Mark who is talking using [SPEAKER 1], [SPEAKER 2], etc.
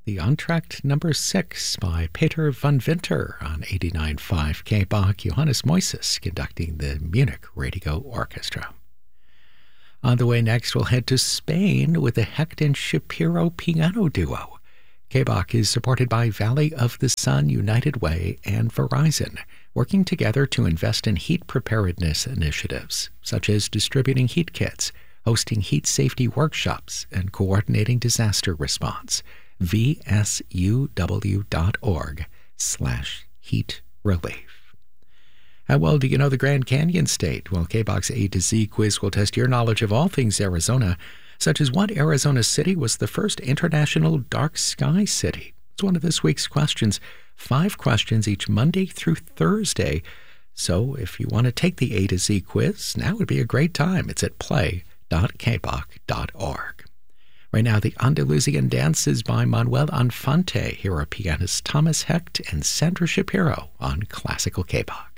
[SPEAKER 1] the Entr'acte number 6 by Peter von Winter on 89.5 K-Bach, Johannes Moises conducting the Munich Radio Orchestra. On the way next, we'll head to Spain with the Hecht and Shapiro piano duo. K-Bach is supported by Valley of the Sun, United Way, and Verizon, working together to invest in heat preparedness initiatives, such as distributing heat kits, hosting heat safety workshops, and coordinating disaster response. vsuw.org/heat relief. How well do you know the Grand Canyon State? Well, K-Bach's A to Z quiz will test your knowledge of all things Arizona, such as what Arizona city was the first international dark sky city. It's one of this week's questions. 5 questions each Monday through Thursday. So if you want to take the A to Z quiz, now would be a great time. It's at play.kbach.org. Right now, the Andalusian Dance is by Manuel Infante. Here are pianists Thomas Hecht and Sandra Shapiro on Classical K-Bach.